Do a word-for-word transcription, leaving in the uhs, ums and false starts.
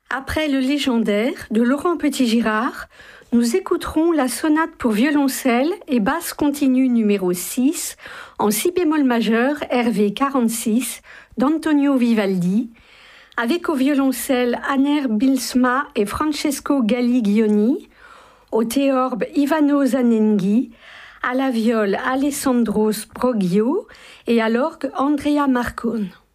Après le légendaire de Laurent Petit-Girard, nous écouterons la sonate pour violoncelle et basse continue numéro six en si bémol majeur R V quarante-six d'Antonio Vivaldi, avec au violoncelle Aner Bilsma et Francesco Galli-Ghioni, au théorbe Ivano Zanenghi, à la viole Alessandro Sproghio et à l'orgue Andrea Marcone.